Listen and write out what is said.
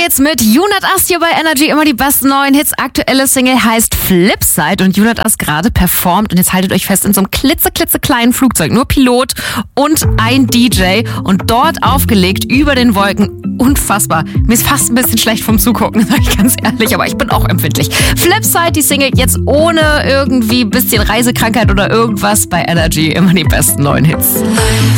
geht's mit Junat Ast hier bei Energy, immer die besten neuen Hits. Aktuelle Single heißt Flipside und Junat Ast gerade performt und jetzt haltet euch fest in so einem klitzekleinen Flugzeug, nur Pilot und ein DJ und dort aufgelegt über den Wolken. Unfassbar. Mir ist fast ein bisschen schlecht vom Zugucken, sag ich ganz ehrlich, aber ich bin auch empfindlich. Flipside, die Single jetzt ohne irgendwie bisschen Reisekrankheit oder irgendwas bei Energy, immer die besten neuen Hits.